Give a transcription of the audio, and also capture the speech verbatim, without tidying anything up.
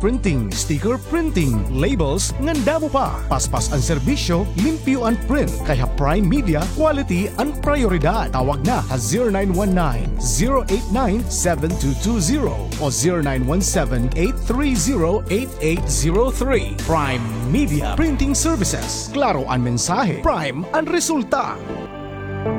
printing, sticker printing, labels, nganda mo pa. Paspas ang serbisyo, limpyo ang print. Kaya Prime Media, quality ang prioridad. Tawag na sa zero nine one nine, zero eight nine, seven two two zero o zero nine one seven, eight three zero, eight eight zero three. Prime Media Printing Services. Klaro ang mensahe, Prime ang resulta.